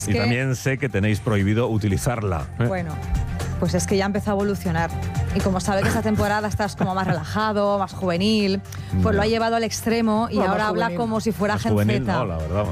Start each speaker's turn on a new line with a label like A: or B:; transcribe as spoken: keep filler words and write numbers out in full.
A: Es
B: y
A: que,
B: también sé que tenéis prohibido utilizarla. ¿eh?
A: Bueno, pues es que ya empezó a evolucionar. Y como sabe que esta temporada estás como más relajado, más juvenil, pues
B: Ya.
A: lo ha llevado al extremo y
C: No, más
A: ahora habla
C: juvenil.
A: como si fuera
B: Más
A: Gen
B: juvenil,
A: Z.
B: no, la verdad.